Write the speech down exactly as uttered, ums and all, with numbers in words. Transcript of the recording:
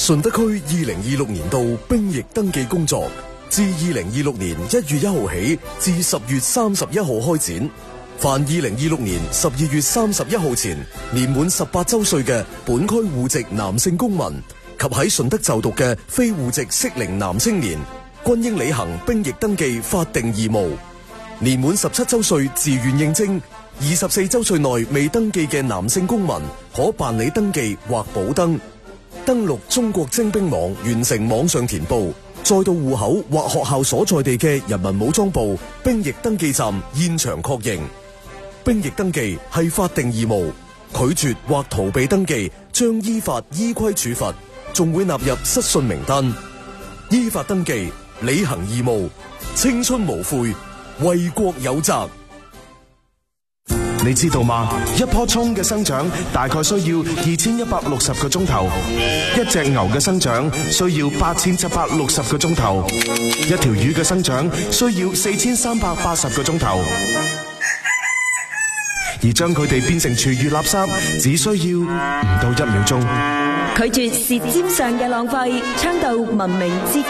順德區二零二六年度兵役登記工作自二零二六年一月一號起至十月三十一號開展。凡二零二六年十二月三十一號前年滿十八周歲嘅本區戶籍男性公民及喺順德就讀嘅非戶籍適齡男青年，均應履行兵役登記法定義務。年滿十七周歲自願應徵，二十四周歲內未登記嘅男性公民，可辦理登記或補登。登錄中國徵兵網，完成網上填報，再到戶口或學校所在地嘅人民武裝部兵役登記站現場確認。兵役登記係法定義務，拒絕或逃避登記將依法依規處罰，仲會納入失信名單。依法登記，履行義務，青春無悔，為國有責。 你知道嗎？一棵蔥嘅生長大概需要二千一百六十個鐘頭，一隻牛嘅生長需要八千七百六十個鐘頭，一條魚嘅生長需要四千三百八十個鐘頭，而將佢哋變成廚餘垃圾，只需要唔到一秒鐘。 拒絕舌尖上嘅浪費，倡導文明之